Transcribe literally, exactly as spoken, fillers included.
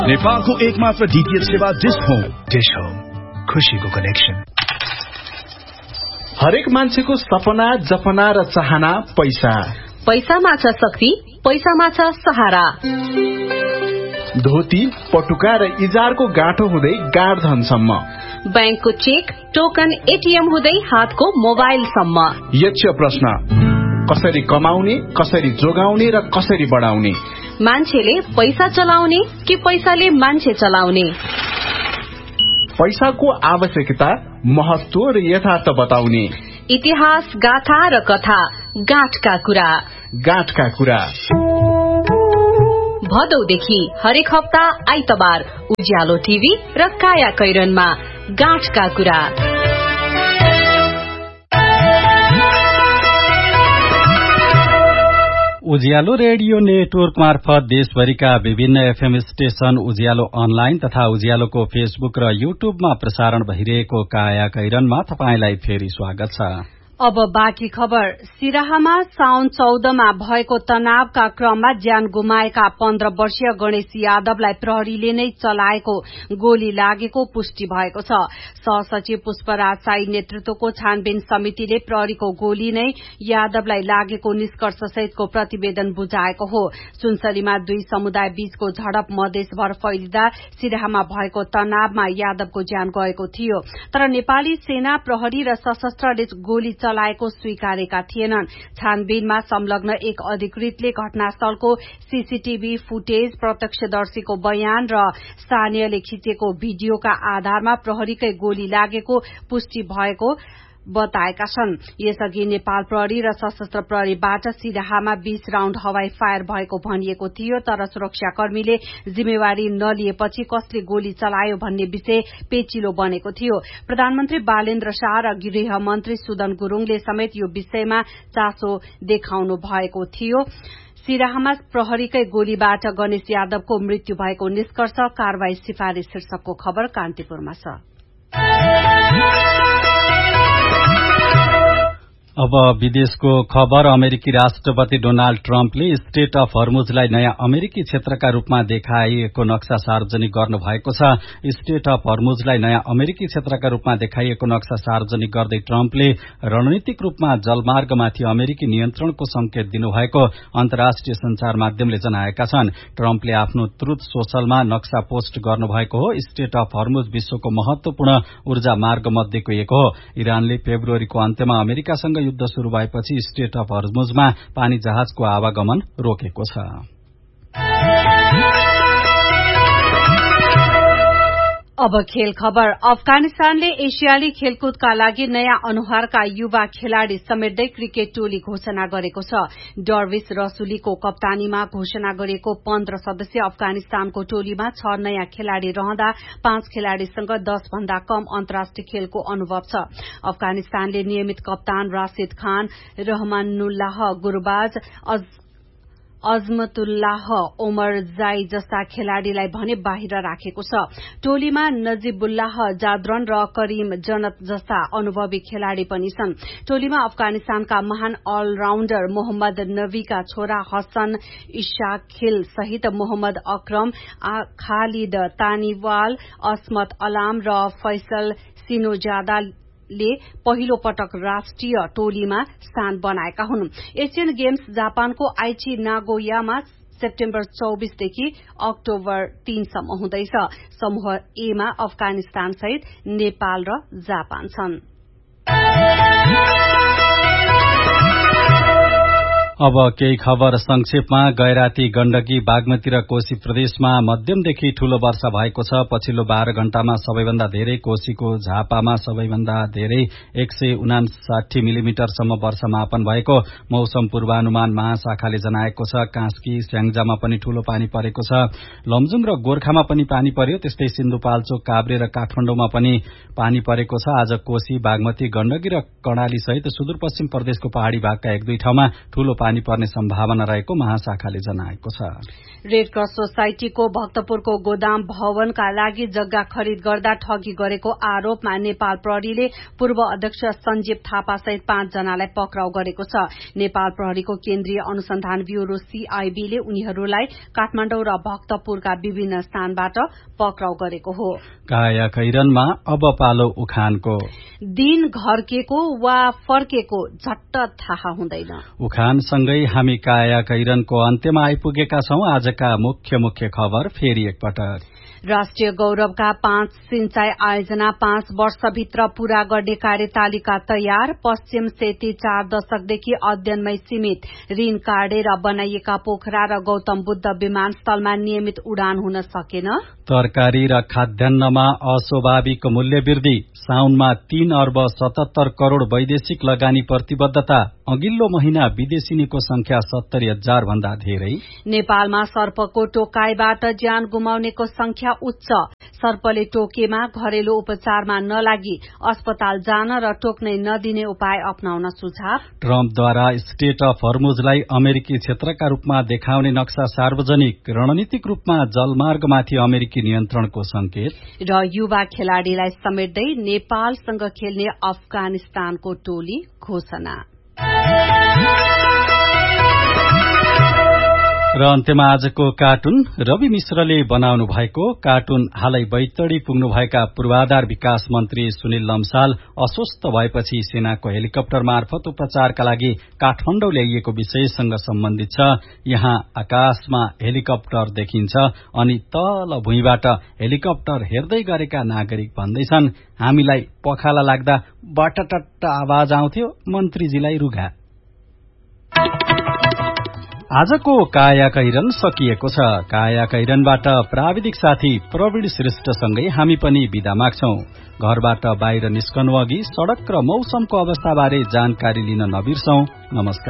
नेपालको एकमात्र डीटीएच सेवा डिश होम। डिश होम, खुशीको कनेक्सन। हरेक मान्छेको सपना, जपना र चाहना पैसा। पैसामा छ शक्ति, पैसामा छ सहारा। धोती, पटुका र इजारको गाँठो हुँदै गाड धनसम्म, बैंकको चेक, टोकन, एटीएम हुँदै हातको मोबाइलसम्म। यक्ष प्रश्न, कसरी कमाउने, कसरी जोगाउने र कसरी बढाउने? मान्छेले पैसा चलाउने कि पैसाले मान्छे चलाउने? पैसाको आवश्यकता, महत्व र यथार्थ बताउने। इतिहास, गाथा र कथा, गाँठका कुरा। गाँठका कुरा भदौदेखि हरेक हप्ता आइतबार उज्यालो टिभी र काया कैरनमा गाँठका कुरा। उज्यालो रेडियो नेटवर्क मार्फत देशभरिका विभिन्न एफएम स्टेशन, उज्यालो अनलाइन तथा उज्यालोको फेसबुक र युट्युबमा प्रसारण भइरहेको काया कैरनमा तपाईंलाई फेरि स्वागत छ। अब बाँकी खबर। सिराहामा साउन चौधमा भएको तनावका क्रममा ज्यान गुमाएका पन्ध्र वर्षीय गणेश यादवलाई प्रहरीले नै चलाएको गोली लागेको पुष्टि भएको छ। सहसचिव पुष्पराज साई नेतृत्वको छानबिन समितिले प्रहरीको गोली नै यादवलाई लागेको निष्कर्ष सहितको प्रतिवेदन बुझाएको हो। सुनसरीमा दुई समुदाय बीचको झडप मधेसभर फैलिँदा सिराहामा भएको तनावमा यादवको ज्यान गएको थियो। तर नेपाली सेना, प्रहरी र सशस्त्रले गोली चलाएको स्वीकारेका थिएनन्। छानबिनमा संलग्न एक अधिकृतले घटनास्थलको सीसीटीभी फुटेज, प्रत्यक्षदर्शीको बयान र स्थानीयले खिचेको भिडियोका आधारमा प्रहरीकै गोली लागेको पुष्टि भएको बताएका छन्। यसअघि नेपाल प्रहरी र सशस्त्र प्रहरीबाट सिराहामा बीस राउण्ड हवाई फायर भएको भनिएको थियो, तर सुरक्षाकर्मीले जिम्मेवारी नलिएपछि कसले गोली चलायो भन्ने विषय पेचिलो बनेको थियो। प्रधानमन्त्री बालेन्द्र शाह र गृह मन्त्री सुदन गुरूङले समेत यो विषयमा चासो देखाउनु भएको थियो। सिराहामा प्रहरीकै गोलीबाट गणेश यादवको मृत्यु भएको निष्कर्ष कारवाही सिफारिश शीर्षकको खबर कान्तिपुरमा छ। अब विदेशको खबर। अमेरिकी राष्ट्रपति डोनाल्ड ट्रम्पले स्टेट अफ हर्मुजलाई नयाँ अमेरिकी क्षेत्रका रूपमा देखाइएको नक्सा सार्वजनिक गर्नु भएको छ। स्टेट अफ हर्मुजलाई नयाँ अमेरिकी क्षेत्रका रूपमा देखाइएको नक्सा सार्वजनिक गर्दै ट्रम्पले रणनीतिक रूपमा जलमार्गमाथि अमेरिकी नियन्त्रणको संकेत दिनुभएको अन्तर्राष्ट्रिय संचार माध्यमले जनाएका छन्। ट्रम्पले आफ्नो ट्रुथ सोशलमा नक्सा पोस्ट गर्नुभएको हो। स्टेट अफ हर्मुज विश्वको महत्वपूर्ण ऊर्जा मार्ग मध्येको एक हो। इरानले फेब्रुअरीको अन्त्यमा अमेरिकासँग युद्ध शुरू भएपछि स्टेट अफ हर्मुजमा पानी जहाजको आवागमन रोकेको छ। अब खेल खबर। अफगानिस्तानले एसियाली खेलकुदका लागि नयाँ अनुहारका युवा खेलाड़ी समेट्दै क्रिकेट टोली घोषणा गरेको छ। डर्विस रसुलीको कप्तानीमा घोषणा गरिएको पन्ध्र सदस्यीय अफगानिस्तानको टोलीमा छ नयाँ खेलाड़ी रहँदा पाँच खेलाड़ीसँग दस भन्दा कम अन्तर्राष्ट्रिय खेलको अनुभव छ। अफगानिस्तानले नियमित कप्तान राशिद खान, रहमानुल्लाह गुरबाज, अजमतुल्लाह ओमर जाई जस्ता खेलाड़ीलाई भने बाहिर राखेको छ। टोलीमा नजीबुल्लाह जाद्रन र करीम जनत जस्ता अनुभवी खेलाड़ी पनि छन्। टोलीमा अफगानिस्तानका महान अलराउण्डर मोहम्मद नबीका छोरा हसन इशाखिल सहित मोहम्मद अक्रम, खालिद तानीवाल, असमत अलाम र फैसल सिनोजादा ले पहिलो पटक राष्ट्रिय टोलीमा स्थान बनाएका हुन्। एशियन गेम्स जापानको आइची नागोयामा सेप्टेम्बर चौबीसदेखि अक्टोबर तीनसम्म हुँदैछ। समूह एमा अफगानिस्तान सहित नेपाल र जापान छन्। अब केही खबर संक्षेपमा। गैराती, गण्डकी, बागमती र कोशी प्रदेशमा मध्यमदेखि ठूलो वर्षा भएको छ। पछिल्लो बाह्र घण्टामा सबैभन्दा धेरै कोशीको झापामा सबैभन्दा धेरै एक सय उनासाठी मिलिमिटरसम्म वर्षा मापन भएको मौसम पूर्वानुमान महाशाखाले जनाएको छ। कास्की, स्याङ्जामा पनि ठूलो पानी परेको छ। लमजुङ र गोर्खामा पनि पानी पर्यो। त्यस्तै सिन्धुपाल्चोक, काभ्रे र काठमाडौँमा पनि पानी परेको छ। आज कोशी, बागमती, गण्डकी र कर्णाली सहित सुदूरपश्चिम प्रदेशको पहाड़ी भागका एक दुई ठाउँमा ठूलो पानी हानि पर्ने सम्भावना रहेको महाशाखाले जनाएको छ। रेड क्रस सोसाइटीको भक्तपुरको गोदाम भवनका लागि जग्गा खरिद गर्दा ठगी गरेको आरोपमा नेपाल प्रहरीले पूर्व अध्यक्ष सञ्जीव थापा सहित पाँच जनालाई पक्राउ गरेको छ। नेपाल प्रहरीको केन्द्रीय अनुसन्धान ब्यूरो सीआईबीले उनीहरूलाई काठमाडौँ र भक्तपुरका विभिन्न स्थानबाट पक्राउ गरेको हो। काया कैरनमा अब पालो उखानको। दिन घर्केको वा फर्केको झट्ट थाहा हुँदैन। उखानसँगै हामी काया कैरनको अन्त्यमा आइपुगेका छौं। आजका मुख्य मुख्य खबर फेरि एकपटक। राष्ट्रिय गौरवका पाँच सिंचाई आयोजना पाँच वर्षभित्र पूरा गर्ने कार्यतालिका तयार। पश्चिम सेती चार दशकदेखि अध्ययनमै सीमित। ऋण काटेर बनाइएका पोखरा र गौतम बुद्ध विमानस्थलमा नियमित उडान हुन सकेन। तरकारी र खाद्यान्नमा अस्वाभाविक मूल्य वृद्धि। साउनमा तीन अर्ब सतहत्तर करोड़ वैदेशिक लगानी प्रतिबद्धता। अघिल्लो महिना विदेशिनीको संख्या सत्तरी हजार भन्दा धेरै। नेपालमा सर्पको टोकाइबाट ज्यान गुमाउनेको संख्या उच्च। सर्पले टोकेमा घरेलु उपचारमा नलागी अस्पताल जान र टोक्नै नदिने उपाय अपनाउन सुझाव। ट्रम्पद्वारा स्टेट अफ हर्मुजलाई अमेरिकी क्षेत्रका रूपमा देखाउने नक्सा सार्वजनिक। रणनीतिक रूपमा जलमार्गमाथि अमेरिकी नियन्त्रणको संकेत। र युवा खेलाड़ीलाई समेट्दै नेपालसँग खेल्ने अफगानिस्तानको टोली घोषणा। र अन्त्यमा आजको कार्टुन। रवि मिश्रले बनाउनु भएको कार्टुन। हालै बैतडी पुग्नुभएका पूर्वाधार विकास मन्त्री सुनिल लम्साल अस्वस्थ भएपछि सेनाको हेलिकप्टर मार्फत उपचारका लागि काठमाडौँ ल्याइएको विषयसँग सम्बन्धित छ। यहाँ आकाशमा हेलिकप्टर देखिन्छ अनि तल भुइँबाट हेलिकप्टर हेर्दै गरेका नागरिक भन्दैछन्, हामीलाई पखाला लाग्दा बटटट्ट आवाज आउँथ्यो, मन्त्रीजीलाई रुघा। आजको काया कैरन सकिएको छ। काया कैरनबाट प्राविधिक साथी प्रवीण श्रेष्ठसँगै हामी पनि बिदा माग्छौं। घरबाट बाहिर निस्कनु अघि सड़क र मौसमको अवस्थाबारे जानकारी लिन नबिर्सौं। नमस्कार।